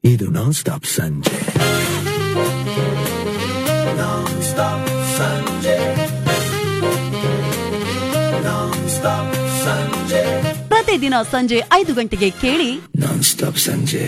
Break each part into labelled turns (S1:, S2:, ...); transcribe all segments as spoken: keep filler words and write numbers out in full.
S1: ಇದು non stop ಸಂಜೆ non stop ಸಂಜೆ ನಾನ್ ಸ್ಟಾಪ್ ಸಂಜೆ
S2: ಪ್ರತಿದಿನ ಸಂಜೆ ಐದು ಗಂಟೆಗೆ ಕೇಳಿ
S1: ನಾನ್ ಸ್ಟಾಪ್ ಸಂಜೆ.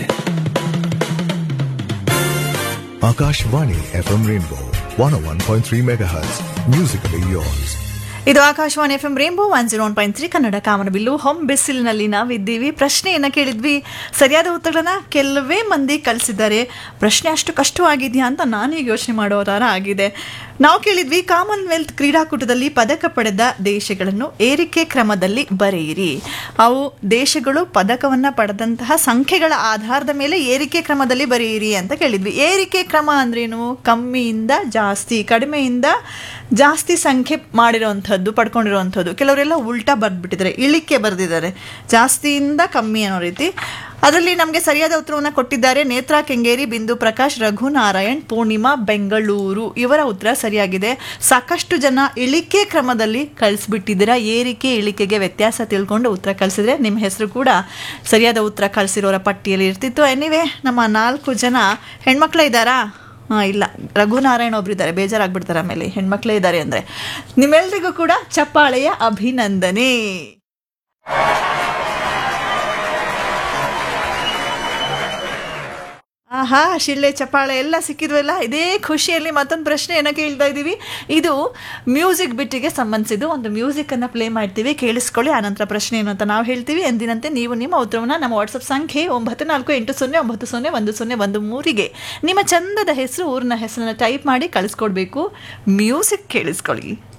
S3: Akashvani F M Rainbow one oh one point three megahertz. Musically yours.
S4: ಇದು Akashvani F M rainbow one zero one point three Kannada ಕಾಮನಬಿಲ್ಲು. ಹೊಂ ಬಿಸಿಲಿನಲ್ಲಿ ನಾವಿದ್ದೀವಿ. ಪ್ರಶ್ನೆಯನ್ನು ಕೇಳಿದ್ವಿ, ಸರಿಯಾದ ಉತ್ತರಗಳನ್ನ ಕೆಲವೇ ಮಂದಿ ಕಳಿಸಿದ್ದಾರೆ. ಪ್ರಶ್ನೆ ಅಷ್ಟು ಕಷ್ಟವಾಗಿದೆಯಾ ಅಂತ ನಾನೀಗ ಯೋಚನೆ ಮಾಡೋ ಥರ ಆಗಿದೆ. ನಾವು ಕೇಳಿದ್ವಿ, ಕಾಮನ್ವೆಲ್ತ್ ಕ್ರೀಡಾಕೂಟದಲ್ಲಿ ಪದಕ ಪಡೆದ ದೇಶಗಳನ್ನು ಏರಿಕೆ ಕ್ರಮದಲ್ಲಿ ಬರೆಯಿರಿ. ಅವು ದೇಶಗಳು ಪದಕವನ್ನು ಪಡೆದಂತಹ ಸಂಖ್ಯೆಗಳ ಆಧಾರದ ಮೇಲೆ ಏರಿಕೆ ಕ್ರಮದಲ್ಲಿ ಬರೆಯಿರಿ ಅಂತ ಕೇಳಿದ್ವಿ. ಏರಿಕೆ ಕ್ರಮ ಅಂದ್ರೇನು? ಕಮ್ಮಿಯಿಂದ ಜಾಸ್ತಿ, ಕಡಿಮೆಯಿಂದ ಜಾಸ್ತಿ ಸಂಖ್ಯೆ ಮಾಡಿರೋವಂಥದ್ದು, ಪಡ್ಕೊಂಡಿರೋವಂಥದ್ದು. ಕೆಲವರೆಲ್ಲ ಉಲ್ಟಾ ಬರೆದ್ಬಿಟ್ಟಿದ್ದಾರೆ, ಇಳಿಕೆ ಬರೆದಿದ್ದಾರೆ, ಜಾಸ್ತಿಯಿಂದ ಕಮ್ಮಿ ಅನ್ನೋ ರೀತಿ. ಅದರಲ್ಲಿ ನಮಗೆ ಸರಿಯಾದ ಉತ್ತರವನ್ನು ಕೊಟ್ಟಿದ್ದಾರೆ ನೇತ್ರಾ ಕೆಂಗೇರಿ, ಬಿಂದು ಪ್ರಕಾಶ್, ರಘುನಾರಾಯಣ್, ಪೂರ್ಣಿಮಾ, ಬೆಂಗಳೂರು. ಇವರ ಉತ್ತರ ಸರಿಯಾಗಿದೆ. ಸಾಕಷ್ಟು ಜನ ಇಳಿಕೆ ಕ್ರಮದಲ್ಲಿ ಕಳಿಸ್ಬಿಟ್ಟಿದ್ದೀರಾ. ಏರಿಕೆ ಇಳಿಕೆಗೆ ವ್ಯತ್ಯಾಸ ತಿಳ್ಕೊಂಡು ಉತ್ತರ ಕಳಿಸಿದ್ರೆ ನಿಮ್ಮ ಹೆಸರು ಕೂಡ ಸರಿಯಾದ ಉತ್ತರ ಕಳಿಸಿರೋರ ಪಟ್ಟಿಯಲ್ಲಿ ಇರ್ತಿತ್ತು. ಎನಿವೆ, ನಮ್ಮ ನಾಲ್ಕು ಜನ ಹೆಣ್ಮಕ್ಳೇ ಇದ್ದಾರಾ? ಹಾಂ, ಇಲ್ಲ, ರಘುನಾರಾಯಣ್ ಒಬ್ರು ಇದ್ದಾರೆ, ಬೇಜಾರಾಗ್ಬಿಡ್ತಾರೆ ಆಮೇಲೆ ಹೆಣ್ಮಕ್ಳೇ ಇದ್ದಾರೆ ಅಂದರೆ. ನಿಮ್ಮೆಲ್ರಿಗೂ ಕೂಡ ಚಪ್ಪಾಳೆಯ ಅಭಿನಂದನೆ. ಆಹಾ, ಶಿಳ್ಳೆ ಚಪ್ಪಾಳೆ ಎಲ್ಲ ಸಿಕ್ಕಿದ್ವಲ್ಲ. ಇದೇ ಖುಷಿಯಲ್ಲಿ ಮತ್ತೊಂದು ಪ್ರಶ್ನೆಯನ್ನು ಕೇಳ್ತಾ ಇದ್ದೀವಿ. ಇದು ಮ್ಯೂಸಿಕ್ ಬಿಟ್ಟಿಗೆ ಸಂಬಂಧಿಸಿದ್ದು. ಒಂದು ಮ್ಯೂಸಿಕನ್ನು ಪ್ಲೇ ಮಾಡ್ತೀವಿ, ಕೇಳಿಸ್ಕೊಳ್ಳಿ. ಆನಂತರ ಪ್ರಶ್ನೆ ಏನು ಅಂತ ನಾವು ಹೇಳ್ತೀವಿ. ಎಂದಿನಂತೆ ನೀವು ನಿಮ್ಮ ಉತ್ತರವನ್ನು ನಮ್ಮ ವಾಟ್ಸಪ್ ಸಂಖ್ಯೆ ಒಂಬತ್ತು ನಾಲ್ಕು ಎಂಟು ಸೊನ್ನೆ ಒಂಬತ್ತು ಸೊನ್ನೆ ಒಂದು ಸೊನ್ನೆ ಒಂದು ಮೂರಿಗೆ ನಿಮ್ಮ ಚಂದದ ಹೆಸರು, ಊರಿನ ಹೆಸರನ್ನು ಟೈಪ್ ಮಾಡಿ ಕಳಿಸ್ಕೊಡ್ಬೇಕು. ಮ್ಯೂಸಿಕ್ ಕೇಳಿಸ್ಕೊಳ್ಳಿ.